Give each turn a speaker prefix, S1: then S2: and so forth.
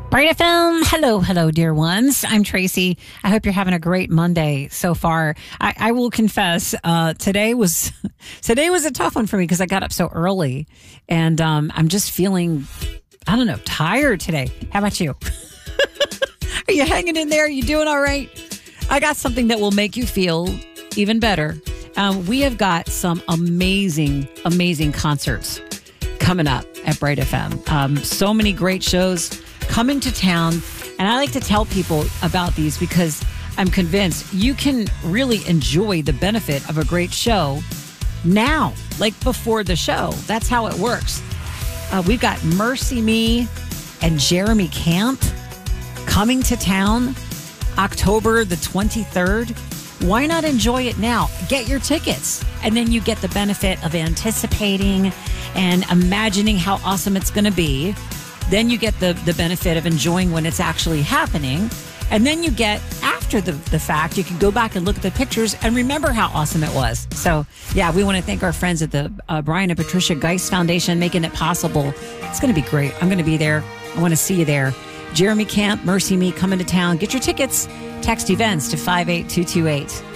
S1: Bright FM. Hello, dear ones. I'm Tracy. I hope you're having a great Monday so far. I will confess, today was a tough one for me because I got up so early, and I'm just feeling, I don't know, tired today. How about you? Are you hanging in there? Are you doing all right? I got something that will make you feel even better. We have got some amazing concerts coming up at Bright FM. So many great shows coming to town, and I like to tell people about these because I'm convinced you can really enjoy the benefit of a great show now, like before the show. That's how it works. We've got Mercy Me and Jeremy Camp coming to town October the 23rd. Why not enjoy it now? Get your tickets, and then you get the benefit of anticipating and imagining how awesome it's going to be. Then you get the benefit of enjoying when it's actually happening. And then you get, after the fact, you can go back and look at the pictures and remember how awesome it was. So, yeah, we want to thank our friends at the Brian and Patricia Geist Foundation making it possible. It's going to be great. I'm going to be there. I want to see you there. Jeremy Camp, Mercy Me, coming to town. Get your tickets. Text events to 58228.